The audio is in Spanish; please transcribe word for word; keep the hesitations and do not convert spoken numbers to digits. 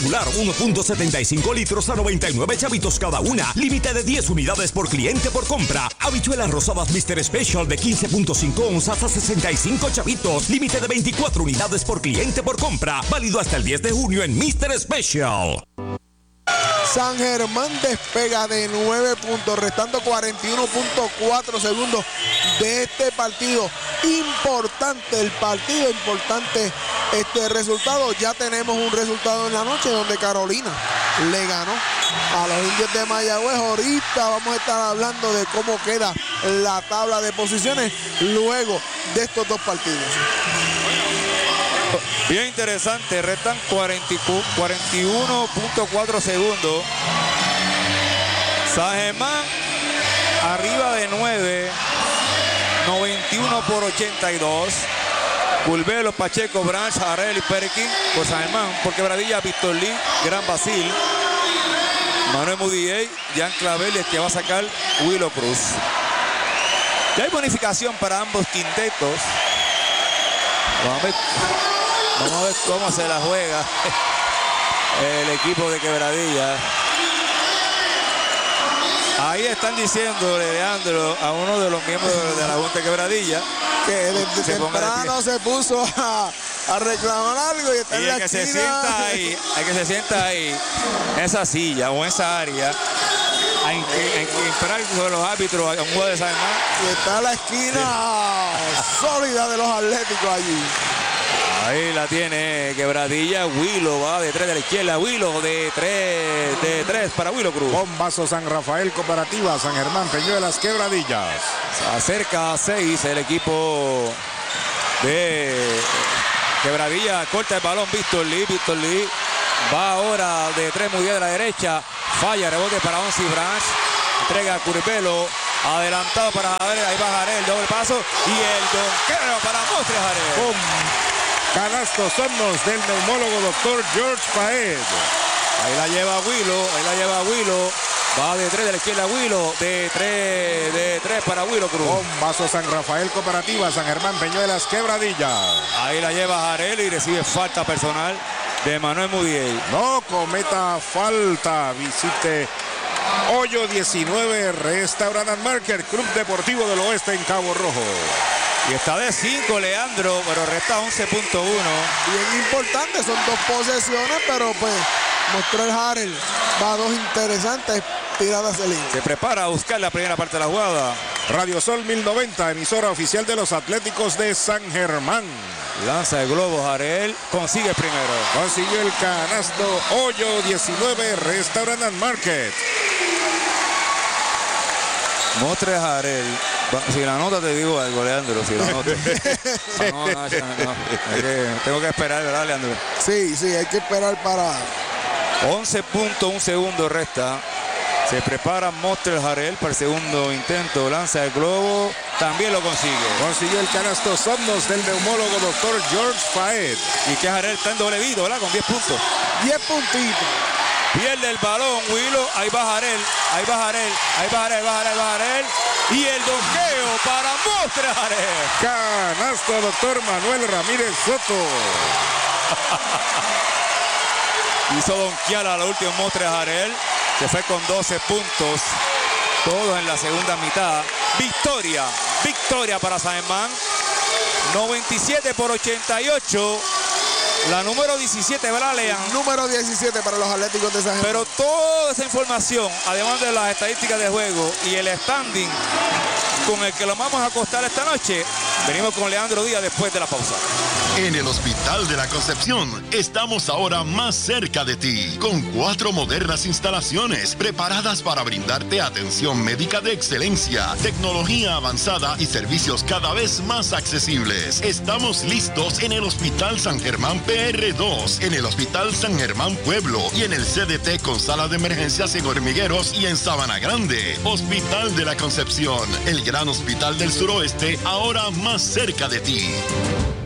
regular uno punto setenta y cinco litros a noventa y nueve chavitos cada una. Límite de diez unidades por cliente por compra. Habichuelas rosadas mister Special de quince punto cinco onzas a sesenta y cinco chavitos. Límite de veinticuatro unidades por cliente por compra. Válido hasta el diez de junio en mister Special. San Germán despega de nueve puntos, restando cuarenta y uno punto cuatro segundos de este partido. Importante el partido, importante este resultado. Ya tenemos un resultado en la noche donde Carolina le ganó a los Indios de Mayagüez. Ahorita vamos a estar hablando de cómo queda la tabla de posiciones luego de estos dos partidos. Bien interesante, restan cuarenta y uno punto cuatro segundos. San Germán arriba de nueve, noventa y uno por ochenta y dos. Culvelo, Pacheco, Branch, Jarrell y Perkin por San Germán. Por Quebradilla, Víctor Lee, Gran Basil, Manuel Mudiay, Jan Clavel y el que va a sacar Willow Cruz. Ya hay bonificación para ambos quintetos. Vamos a ver. Vamos a ver cómo se la juega el equipo de Quebradilla. Ahí están diciéndole, Leandro, a uno de los miembros de la Junta de Quebradilla que desde se temprano se puso a, a reclamar algo y está y en la que esquina. se sienta ahí, hay que se sienta ahí en esa silla o en esa área a esperar sobre los árbitros a un juego de San Germán. Y está la esquina sí. sólida de los Atléticos allí. Ahí la tiene Quebradilla. Willow va de tres de la izquierda. Willow de tres, de tres para Willow Cruz. Bombazo San Rafael Cooperativa, San Germán, Peñuelas, Quebradillas. Se acerca a seis el equipo de Quebradilla. Corta el balón Víctor Lee. Víctor Lee va ahora de tres, muy bien de la derecha. Falla, rebote para Onsi Branch. Entrega a Curvelo. Adelantado para Jarrell. Ahí va Jarrell, doble paso. Y el donquero para Mostre Jarrell. ¡Bum! Canastos Somnos del neumólogo doctor George Paez. Ahí la lleva Willow, ahí la lleva Willow. Va de tres de la izquierda Willow, de tres, de tres para Willow Cruz. Bombazo San Rafael Cooperativa, San Germán, Peñuelas, Quebradilla. Ahí la lleva Jarrell y recibe falta personal de Manuel Mudiay. No cometa falta, visite Hoyo diecinueve, Restaurant and Market, Club Deportivo del Oeste en Cabo Rojo. Y está de cinco, Leandro, pero resta once punto uno. Bien importante, son dos posesiones, pero pues mostró el Jarrell. Va a dos interesantes tiradas de línea. Se prepara a buscar la primera parte de la jugada. Radio Sol mil noventa, emisora oficial de los Atléticos de San Germán. Lanza el globo Jarrell, consigue el primero. Consiguió el canasto Hoyo diecinueve, Restaurant and Market. Mostre Jarrell. Si la nota te digo algo, Leandro, si la nota. No, no, no, no, no. Que, tengo que esperar, ¿verdad, Leandro? Sí, sí, hay que esperar para... once punto uno segundos resta. Se prepara Mostre Jarrell para el segundo intento. Lanza el globo, también lo consigue. Consiguió el canasto Somnos del neumólogo doctor George Paez. Y que Jarrell está en doble vida, ¿verdad? Con diez puntos. diez puntitos. Pierde el balón, Willow. Ahí va Jarrell, ahí va Jarrell, ahí va Jarrell, va Jarrell, va Jarrell. Y el donqueo para Mostre Jarrell. Canasto doctor Manuel Ramírez Soto. Hizo donkear a la última Mostre Jarrell. Se fue con doce puntos. Todos en la segunda mitad. Victoria, victoria para San Germán. noventa y siete por ochenta y ocho. La número diecisiete, ¿verdad, Lean? Número diecisiete para los Atléticos de San Germán. Pero toda esa información, además de las estadísticas de juego y el standing con el que lo vamos a acostar esta noche, venimos con Leandro Díaz después de la pausa. En el Hospital de la Concepción estamos ahora más cerca de ti, con cuatro modernas instalaciones preparadas para brindarte atención médica de excelencia, tecnología avanzada y servicios cada vez más accesibles. Estamos listos en el Hospital San Germán P R dos, en el Hospital San Germán Pueblo y en el C D T con sala de emergencias en Hormigueros y en Sabana Grande. Hospital de la Concepción, el gran hospital del suroeste, ahora más cerca de ti.